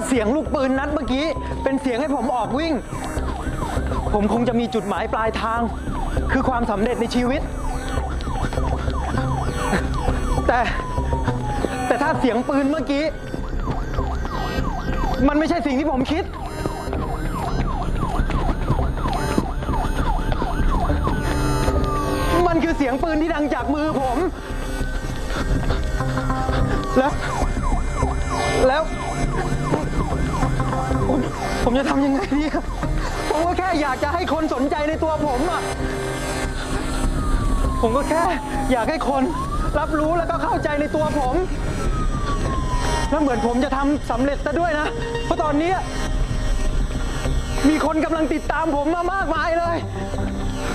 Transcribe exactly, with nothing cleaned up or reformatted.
เสียงลูกปืนนัดเมื่อกี้เป็นเสียงให้ผมออกวิ่งผมคงจะมีจุดหมายปลายทางคือความสำเร็จในชีวิตแต่แต่ถ้าเสียงปืนเมื่อกี้มันไม่ใช่สิ่งที่ผมคิดมันคือเสียงปืนที่ดังจากมือผมแล้วแล้วผมผมจะทำยังไงดีครับผมก็แค่อยากจะให้คนสนใจในตัวผมอ่ะผมก็แค่อยากให้คนรับรู้แล้วก็เข้าใจในตัวผมแล้วเหมือนผมจะทำสำเร็จซะด้วยนะเพราะตอนนี้มีคนกำลังติดตามผมมามากมายเลย